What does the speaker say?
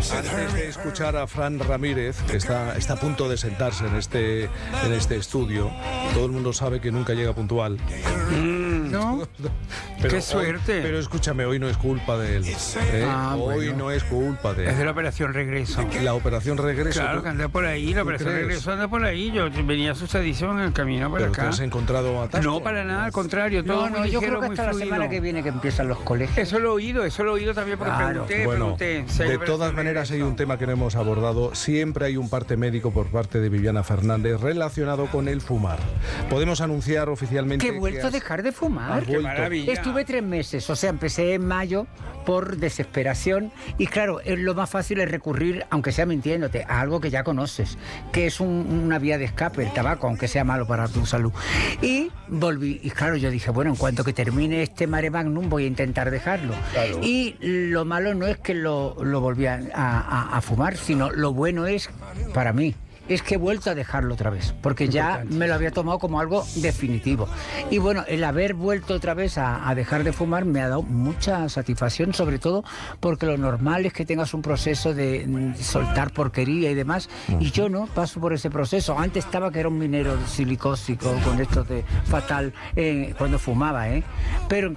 Antes de escuchar a Fran Ramírez, que está a punto de sentarse en este estudio, todo el mundo sabe que nunca llega puntual. ¿No? Pero ¡Qué suerte! Pero escúchame, hoy no es culpa de él. Hoy bueno. no es culpa de él. Es de la operación regreso. La operación regreso. Claro, que anda por ahí, la operación crees? regreso anda por ahí. Yo venía asustadísimo en el camino para ¿Pero te acá. has encontrado atasco? No, para nada, al contrario. Todo No, muy yo ligero, creo que muy hasta la fluido. semana que viene que empiezan los colegios. Eso lo he oído también porque Claro. pregunté. Si hay De operación todas maneras hay regreso. un tema que no hemos abordado. Siempre hay un parte médico por parte de Viviana Fernández relacionado con el fumar. Podemos anunciar oficialmente Que he vuelto a dejar de fumar. Has ¡Qué vuelto. maravilla! Estuve 3 meses, o sea, empecé en mayo por desesperación y claro, lo más fácil es recurrir, aunque sea mintiéndote, a algo que ya conoces, que es una vía de escape, el tabaco, aunque sea malo para tu salud. Y volví, y claro, yo dije, bueno, en cuanto que termine este mare magnum voy a intentar dejarlo. Claro. Y lo malo no es que lo volví a fumar, sino lo bueno es, para mí, es que he vuelto a dejarlo otra vez, porque ya me lo había tomado como algo definitivo. Y bueno, el haber vuelto otra vez a dejar de fumar me ha dado mucha satisfacción, sobre todo porque lo normal es que tengas un proceso de soltar porquería y demás, y yo no paso por ese proceso. Antes estaba que era un minero silicósico con esto de fatal cuando fumaba, pero